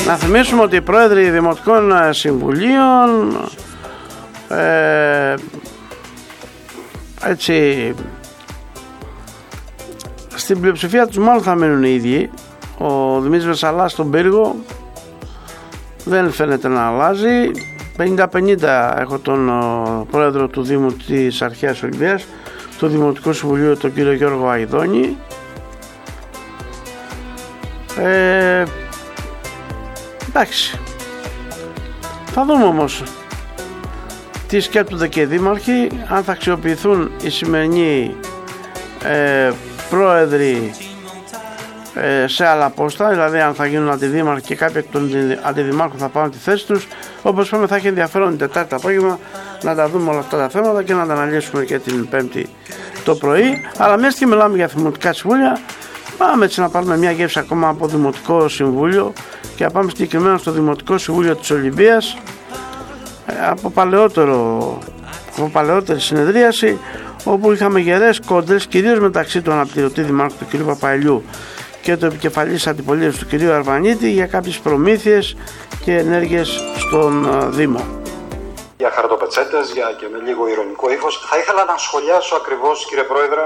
Να θυμίσουμε ότι οι πρόεδροι δημοτικών συμβουλίων έτσι στην πλειοψηφία τους μάλλον θα μείνουν οι ίδιοι. Ο Δημήτρης Βεσσαλάς στον πύργο δεν φαίνεται να αλλάζει. 50-50 έχω τον πρόεδρο του Δήμου της Αρχαίας Ολυμπίας, του Δημοτικού Συμβουλίου, τον κύριο Γιώργο Αηδόνη. Εντάξει, θα δούμε όμως τι σκέπτονται και οι δήμαρχοι, αν θα αξιοποιηθούν οι σημερινοί πρόεδροι σε άλλα πόστα, δηλαδή αν θα γίνουν αντιδήμαρχοι και κάποιοι εκ των αντιδημάρχων θα πάρουν τη θέση τους. Όπως είπαμε, θα έχει ενδιαφέρον την Τετάρτη απόγευμα να τα δούμε όλα αυτά τα θέματα και να τα αναλύσουμε και την Πέμπτη το πρωί. Αλλά μιας και μιλάμε για δημοτικά συμβούλια, πάμε έτσι να πάρουμε μια γεύση ακόμα από Δημοτικό Συμβούλιο και να πάμε συγκεκριμένα στο Δημοτικό Συμβούλιο της Ολυμπίας, από παλαιότερη συνεδρίαση, όπου είχαμε γερές κόντρες, κυρίως μεταξύ του αναπληρωτή δημάρχου του κ. Παπαϊλιού και του επικεφαλής αντιπολίτευσης του κ. Αρβανίτη για κάποιες προμήθειες και ενέργειες στον Δήμο. Για χαρτοπετσέτες, και με λίγο ηρωνικό ύφος, θα ήθελα να σχολιάσω ακριβώς, κύριε Πρόεδρε,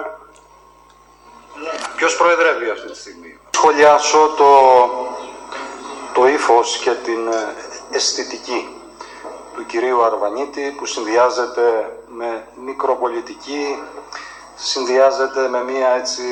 ποιος προεδρεύει αυτή τη στιγμή. Σχολιάσω το ύφος και την αισθητική του κυρίου Αρβανίτη, που συνδυάζεται με μικροπολιτική, συνδυάζεται με μια έτσι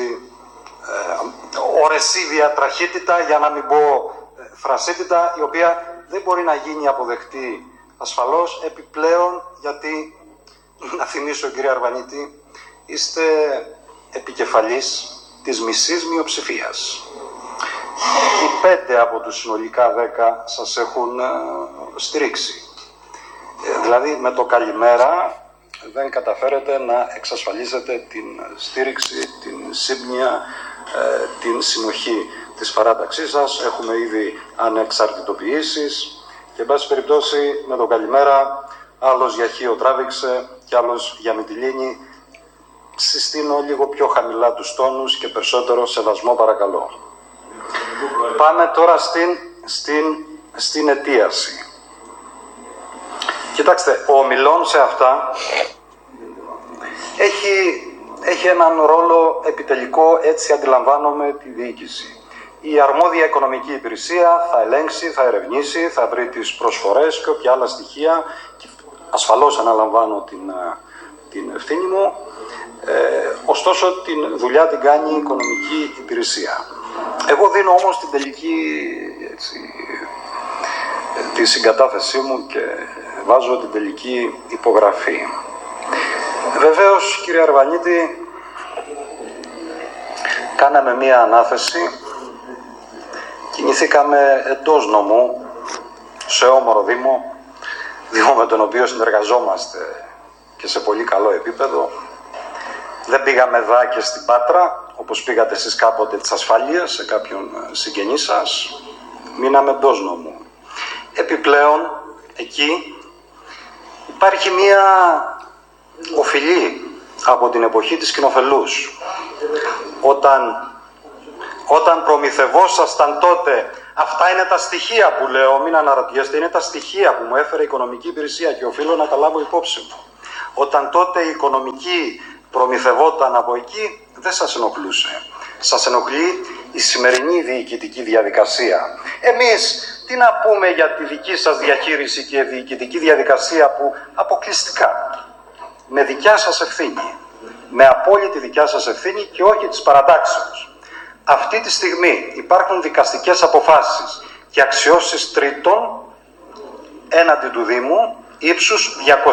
ορεσίδια τραχύτητα, για να μην πω φρασίτητα, η οποία δεν μπορεί να γίνει αποδεκτή ασφαλώς. Επιπλέον, γιατί, να θυμίσω κύριε Αρβανίτη, είστε επικεφαλής της μισής μειοψηφίας. Οι 5 από τους συνολικά 10 σας έχουν στηρίξει. Δηλαδή με το καλημέρα δεν καταφέρετε να εξασφαλίσετε την στήριξη, την σύμπνοια, την συνοχή της παράταξής σας. Έχουμε ήδη ανεξαρτητοποιήσεις και εν πάση περιπτώσει με το καλημέρα άλλος για Χίο τράβηξε και άλλος για Μυτιλήνη. Συστήνω λίγο πιο χαμηλά τους τόνους και περισσότερο σεβασμό παρακαλώ. Πάμε τώρα στην αιτίαση. Κοιτάξτε, ο ομιλών σε αυτά έχει έναν ρόλο επιτελικό, έτσι αντιλαμβάνομαι τη διοίκηση. Η αρμόδια οικονομική υπηρεσία θα ελέγξει, θα ερευνήσει, θα βρει τις προσφορές και όποια άλλα στοιχεία. Ασφαλώς αναλαμβάνω την ευθύνη μου. Ωστόσο την δουλειά την κάνει η οικονομική υπηρεσία. Εγώ δίνω όμως την τελική τη συγκατάθεσή μου και βάζω την τελική υπογραφή. Βεβαίως κύριε Αρβανίτη, κάναμε μία ανάθεση, κινηθήκαμε εντός νομού σε όμορο Δήμο, Δήμο με τον οποίο συνεργαζόμαστε και σε πολύ καλό επίπεδο. Δεν πήγαμε δά και στην Πάτρα, όπως πήγατε εσείς κάποτε της ασφαλείας σε κάποιον συγγενή σας. Μείναμε εντός νομού. Επιπλέον, εκεί υπάρχει μία οφειλή από την εποχή της Κοινοφελούς. Όταν προμηθευόσασταν τότε, αυτά είναι τα στοιχεία που λέω, μην αναρωτιέστε, είναι τα στοιχεία που μου έφερε η οικονομική υπηρεσία και οφείλω να τα λάβω υπόψη μου. Όταν τότε η οικονομική προμηθευόταν από εκεί, δεν σας ενοχλούσε. Σας ενοχλεί η σημερινή διοικητική διαδικασία. Εμείς τι να πούμε για τη δική σας διαχείριση και διοικητική διαδικασία που αποκλειστικά με δικιά σας ευθύνη, με απόλυτη δικιά σας ευθύνη και όχι της παρατάξεως. Αυτή τη στιγμή υπάρχουν δικαστικές αποφάσεις και αξιώσεις τρίτων έναντι του Δήμου ύψους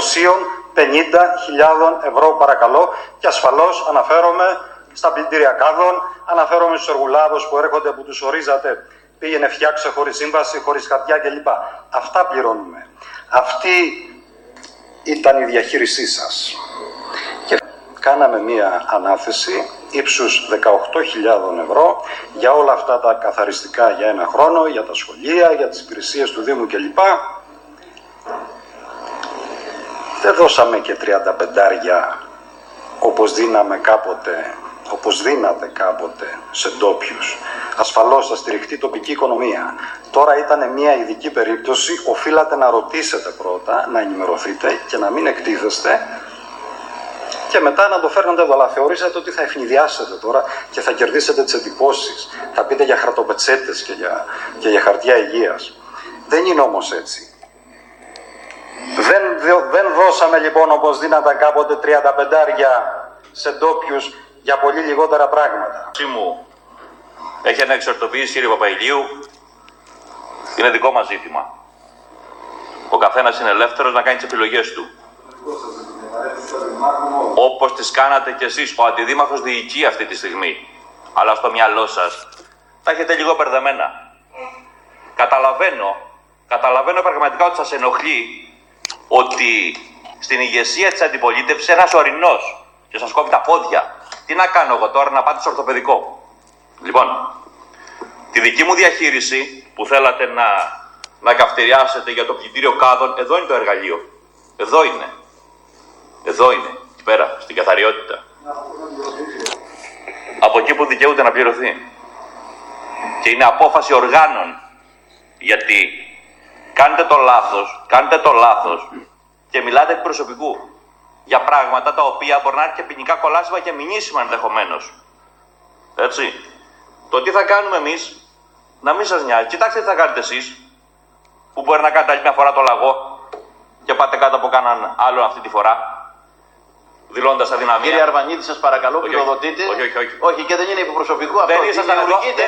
250.000 ευρώ παρακαλώ, και ασφαλώς αναφέρομαι στα πλυντήρια κάδων, αναφέρομαι στους εργουλάδους που έρχονται που τους ορίζατε, πήγαινε φτιάξε χωρίς σύμβαση, χωρίς χαρτιά κλπ. Αυτά πληρώνουμε. Αυτή ήταν η διαχείρισή σας. Και κάναμε μία ανάθεση ύψους 18.000 ευρώ για όλα αυτά τα καθαριστικά για ένα χρόνο, για τα σχολεία, για τις υπηρεσίες του Δήμου κλπ. Δεν δώσαμε και 35 όπως δίναμε κάποτε όπως δίνατε κάποτε σε ντόπιους, ασφαλώς θα στηριχτεί η τοπική οικονομία. Τώρα ήταν μια ειδική περίπτωση, οφείλατε να ρωτήσετε πρώτα, να ενημερωθείτε και να μην εκτίθεστε και μετά να το φέρνετε εδώ. Αλλά θεωρήσατε ότι θα ευνηδιάσετε τώρα και θα κερδίσετε τις εντυπώσεις. Θα πείτε για χαρτοπετσέτες και για χαρτιά υγείας. Δεν είναι όμως έτσι. Δεν δώσαμε λοιπόν όπως δίναταν κάποτε 35 σε ντόπιους για πολύ λιγότερα πράγματα. Μου έχει ανεξαρτοποιήσει, κύριε Παπαϊλίου, είναι δικό μας ζήτημα. Ο καθένας είναι ελεύθερος να κάνει τις επιλογές του. Όπως τις κάνατε κι εσείς. Ο αντιδήμαρχος διοικεί αυτή τη στιγμή. Αλλά στο μυαλό σας τα έχετε λίγο μπερδεμένα. Καταλαβαίνω πραγματικά ότι σας ενοχλεί ότι στην ηγεσία της αντιπολίτευσης ένας ορεινός και σας κόβει τα πόδια. Τι να κάνω εγώ τώρα, να πάτε στο ορθοπαιδικό? Λοιπόν, τη δική μου διαχείριση που θέλατε να καυτηριάσετε για το πλυντήριο κάδων, εδώ είναι το εργαλείο. Εδώ είναι. Εδώ είναι. Εκεί πέρα, στην καθαριότητα. Από εκεί που δικαιούται να πληρωθεί. Και είναι απόφαση οργάνων. Γιατί κάνετε το λάθος και μιλάτε εκ προσωπικού για πράγματα τα οποία μπορεί να είναι και ποινικά κολάσιμα και μηνύσιμα ενδεχομένως. Έτσι. Το τι θα κάνουμε εμείς, να μην σας νοιάζει. Κοιτάξτε τι θα κάνετε εσείς, που μπορεί να κάνετε άλλη μια φορά το λαγό και πάτε κάτω από κανέναν άλλον αυτή τη φορά, δηλώντας αδυναμία. Κύριε Αρβανίτη, σας παρακαλώ, πυροδοτείτε. Όχι, και δεν είναι υποπροσωπικό αυτό. Δεν ήσασταν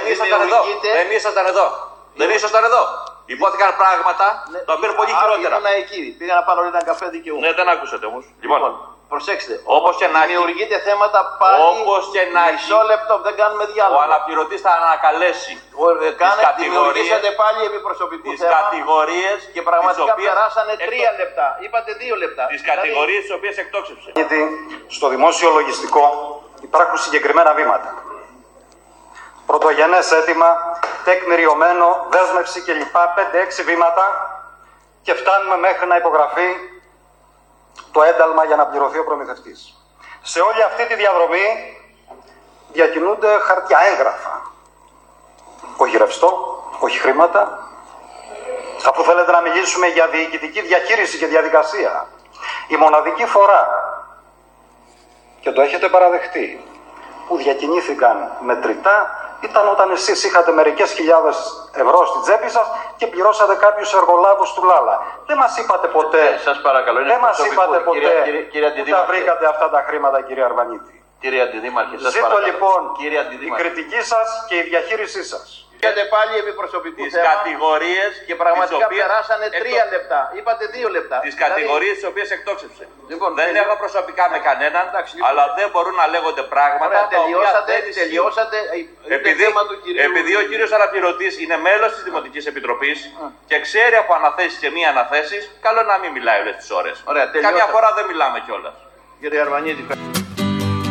εδώ. Υπόθηκαν πράγματα τα οποία είναι πολύ χειρότερα. Ήμουν εκεί. Πήγα να πάρω ένα καφέ δικαιού. Ναι, δεν άκουσατε όμως. Λοιπόν, προσέξτε. Όπως και να έχει. Δημιουργείτε θέματα πάλι. Όπως και να έχει. Μισό λεπτό, δεν κάνουμε διάλογο. Ο αναπληρωτής θα ανακαλέσει δημιουργήσατε πάλι επιπροσωπικού τις κατηγορίες και πραγματικά περάσανε 3 λεπτά. Είπατε 2 λεπτά. Τις κατηγορίες τις οποίες εκτόξευσε. Γιατί στο δημόσιο λογιστικό υπάρχουν συγκεκριμένα βήματα. Πρωτογενές αίτημα, τεκμηριωμένο, δέσμευση κλπ. 5-6 βήματα και φτάνουμε μέχρι να υπογραφεί το ένταλμα για να πληρωθεί ο προμηθευτής. Σε όλη αυτή τη διαδρομή διακινούνται χαρτιά, έγγραφα. Όχι ρευστό, όχι χρήματα. Αφού θέλετε να μιλήσουμε για διοικητική διαχείριση και διαδικασία, η μοναδική φορά, και το έχετε παραδεχτεί, που διακινήθηκαν μετρητά ήταν όταν εσείς είχατε μερικές χιλιάδες ευρώ στην τσέπη σας και πληρώσατε κάποιους εργολάβους του Λάλα. Δεν μας είπατε ποτέ, σας παρακαλώ, δεν μας είπατε ποτέ που τα βρήκατε αυτά τα χρήματα, κύριε Αρβανίτη. Κύριε Αντιδήμαρχε, σας ζήτω παρακαλώ. λοιπόν Κύριε η κριτική σας και η διαχείρισή σας. Είχατε πάλι επιπροσωπικού τις θέμα κατηγορίες και πραγματικά τις οποίες περάσανε 3 λεπτά. Είπατε 2 λεπτά. Τις κατηγορίες τις οποίες εκτόξευσε. Λοιπόν, δεν έχω προσωπικά με κανέναν, αλλά δεν μπορούν να λέγονται πράγματα. Τελειώσατε. Επειδή ο κύριος αναπληρωτής είναι μέλος της Δημοτικής Επιτροπής και ξέρει από αναθέσεις και μη αναθέσεις, καλό να μην μιλάει όλες τις ώρες. Καμιά φορά δεν μιλάμε κιόλας. Κύριε Αρβανίτη.